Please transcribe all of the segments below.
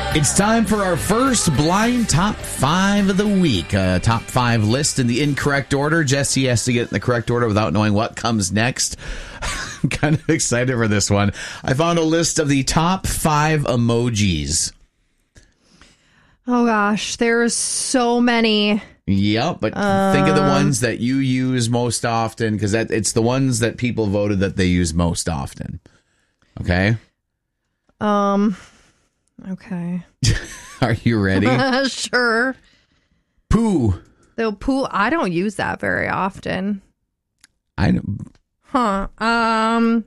It's time for our first blind top 5 of the week. Top 5 list in the incorrect order. Jesse has to get in the correct order without knowing what comes next. I'm kind of excited for this one. I found a list of the top 5 emojis. Oh gosh, there's so many. Yep, but think of the ones that you use most often, because it's the ones that people voted that they use most often. Okay? Okay. Are you ready? Sure. Poo. The poo, I don't use that very often. I know. Huh.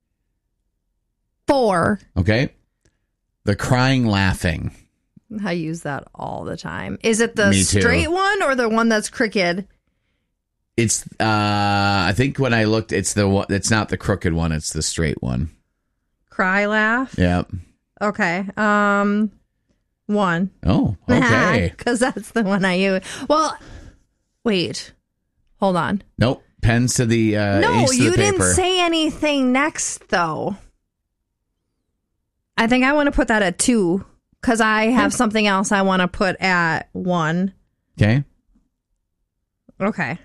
4. Okay. The crying laughing. I use that all the time. Is it the Me too. straight one or the one that's crooked? It's I think when I looked, it's the one. It's not the crooked one. It's the straight one. Cry laugh? Yep. Okay. 1. Oh, okay. Because that's the one I use. Well, wait. Hold on. Nope. Pens to the No, ace to you the paper. didn't say anything next, though. I think I want to put that at 2 because I have something else I want to put at 1. Okay. Okay.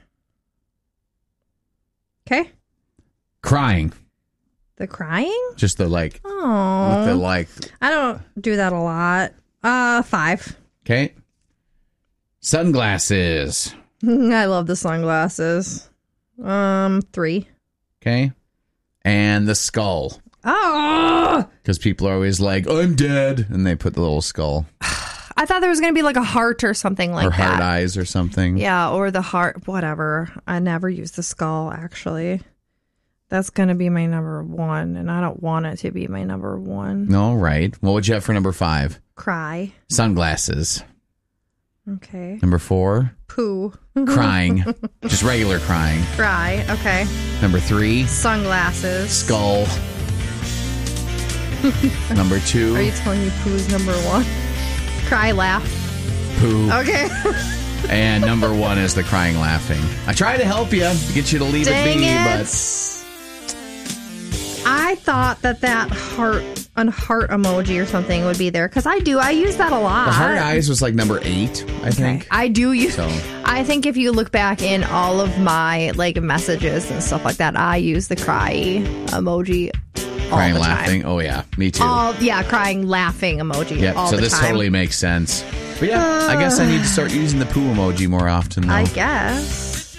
Crying. The crying? Just the like. Oh. With the like. I don't do that a lot. 5. Okay. Sunglasses. I love the sunglasses. 3. Okay. And the skull. Oh! Because people are always like, I'm dead. And they put the little skull. I thought there was going to be like a heart or something like or that. hard eyes or something. Yeah, or the heart, whatever. I never use the skull, actually. That's going to be my number 1, and I don't want it to be my number 1. All right. What would you have for number 5? Cry. Sunglasses. Okay. Number 4? Poo. Crying. Just regular crying. Cry. Okay. Number 3? Sunglasses. Skull. Number 2? Are you telling me poo's number 1? Cry, laugh. Poo. Okay. And number 1 is the crying laughing. I try to help you to get you to leave Dang it be, it. but I thought that heart emoji or something would be there because I use that a lot. the hard eyes was like number 8, I think. I do use. So. I think if you look back in all of my like messages and stuff like that, I use the cry emoji. Crying, all the laughing. time. Oh yeah, me too. Crying, laughing emoji. Yep. all So the this time. totally makes sense. But yeah, I guess I need to start using the poo emoji more often. Though. I guess.